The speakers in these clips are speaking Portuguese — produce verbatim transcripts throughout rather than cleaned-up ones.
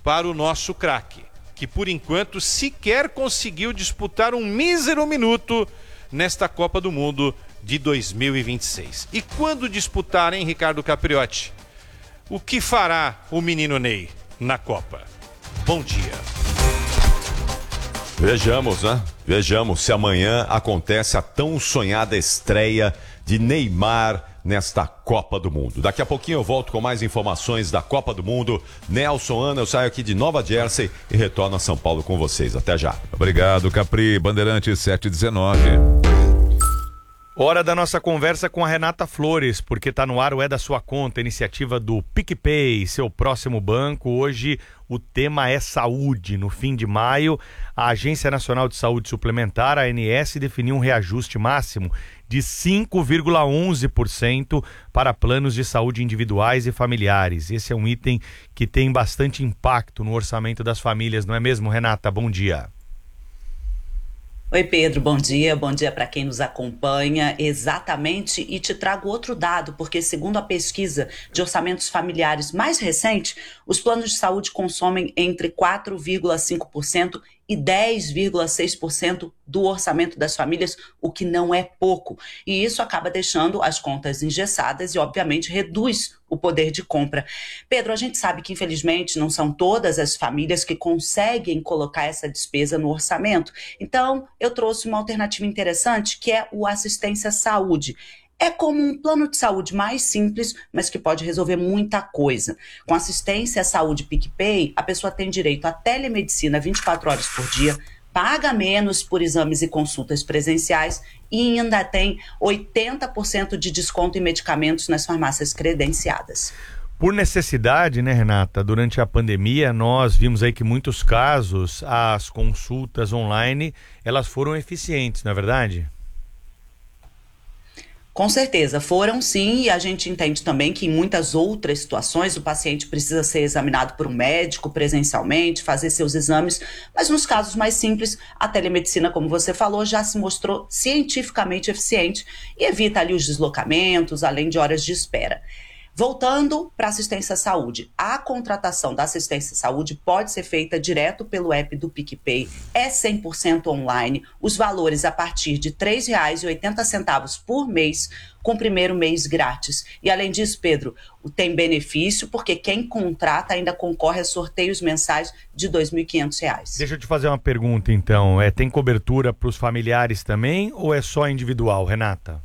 para o nosso craque, que por enquanto sequer conseguiu disputar um mísero minuto nesta Copa do Mundo de dois mil e vinte e seis. E quando disputar, hein, Ricardo Capriotti? O que fará o menino Ney na Copa? Bom dia. Vejamos, né? Vejamos se amanhã acontece a tão sonhada estreia de Neymar nesta Copa do Mundo. Daqui a pouquinho eu volto com mais informações da Copa do Mundo. Nelson, Ana, eu saio aqui de Nova Jersey e retorno a São Paulo com vocês. Até já. Obrigado, Capri. Bandeirantes sete e dezenove. Hora da nossa conversa com a Renata Flores, porque está no ar o É da Sua Conta, iniciativa do PicPay, seu próximo banco. Hoje o tema é saúde. No fim de maio, a Agência Nacional de Saúde Suplementar, a A N S, definiu um reajuste máximo de cinco vírgula onze por cento para planos de saúde individuais e familiares. Esse é um item que tem bastante impacto no orçamento das famílias, não é mesmo, Renata? Bom dia. Oi, Pedro, bom dia, bom dia para quem nos acompanha. Exatamente, e te trago outro dado, porque segundo a pesquisa de orçamentos familiares mais recente, os planos de saúde consomem entre quatro vírgula cinco por cento e dez vírgula seis por cento do orçamento das famílias, o que não é pouco. E isso acaba deixando as contas engessadas e, obviamente, reduz o poder de compra. Pedro, a gente sabe que, infelizmente, não são todas as famílias que conseguem colocar essa despesa no orçamento. Então, eu trouxe uma alternativa interessante, que é o Assistência Saúde. É como um plano de saúde mais simples, mas que pode resolver muita coisa. Com assistência à saúde PicPay, a pessoa tem direito à telemedicina vinte e quatro horas por dia, paga menos por exames e consultas presenciais e ainda tem oitenta por cento de desconto em medicamentos nas farmácias credenciadas. Por necessidade, né, Renata? Durante a pandemia, nós vimos aí que muitos casos, as consultas online, elas foram eficientes, não é verdade? Com certeza, foram sim, e a gente entende também que em muitas outras situações o paciente precisa ser examinado por um médico presencialmente, fazer seus exames, mas nos casos mais simples, a telemedicina, como você falou, já se mostrou cientificamente eficiente e evita ali os deslocamentos, além de horas de espera. Voltando para a assistência à saúde, a contratação da assistência à saúde pode ser feita direto pelo app do PicPay, é cem por cento online, os valores a partir de três reais e oitenta centavos por mês, com o primeiro mês grátis. E além disso, Pedro, tem benefício porque quem contrata ainda concorre a sorteios mensais de dois mil e quinhentos reais. Deixa eu te fazer uma pergunta então, é, tem cobertura para os familiares também ou é só individual, Renata?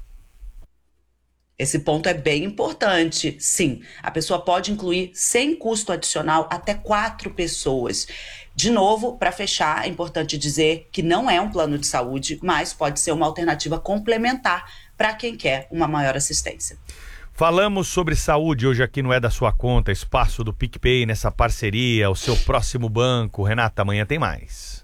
Esse ponto é bem importante. Sim, a pessoa pode incluir sem custo adicional até quatro pessoas. De novo, para fechar, é importante dizer que não é um plano de saúde, mas pode ser uma alternativa complementar para quem quer uma maior assistência. Falamos sobre saúde hoje aqui no É da Sua Conta, espaço do PicPay nessa parceria, o seu próximo banco. Renata, amanhã tem mais.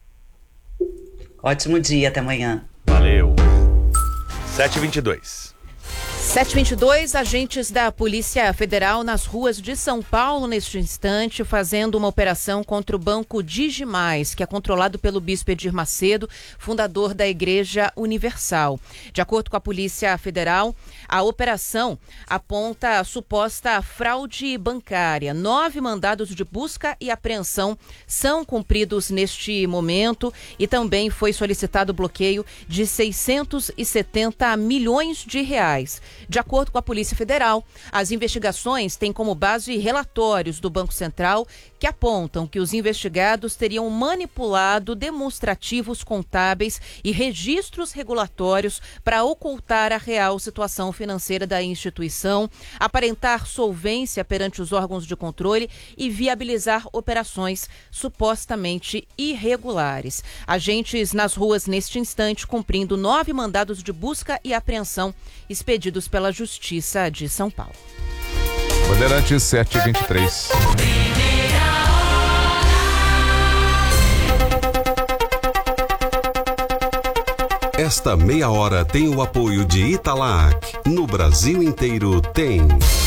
Ótimo dia, até amanhã. Valeu. sete e vinte e dois. sete e vinte e dois, agentes da Polícia Federal nas ruas de São Paulo neste instante, fazendo uma operação contra o Banco Digimais, que é controlado pelo Bispo Edir Macedo, fundador da Igreja Universal. De acordo com a Polícia Federal, a operação aponta a suposta fraude bancária. Nove mandados de busca e apreensão são cumpridos neste momento e também foi solicitado o bloqueio de seiscentos e setenta milhões de reais. De acordo com a Polícia Federal, as investigações têm como base relatórios do Banco Central que apontam que os investigados teriam manipulado demonstrativos contábeis e registros regulatórios para ocultar a real situação financeira da instituição, aparentar solvência perante os órgãos de controle e viabilizar operações supostamente irregulares. Agentes nas ruas neste instante cumprindo nove mandados de busca e apreensão expedidos pela Justiça de São Paulo. Bandeirantes sete e vinte e três. Esta meia hora tem o apoio de Italac. No Brasil inteiro tem.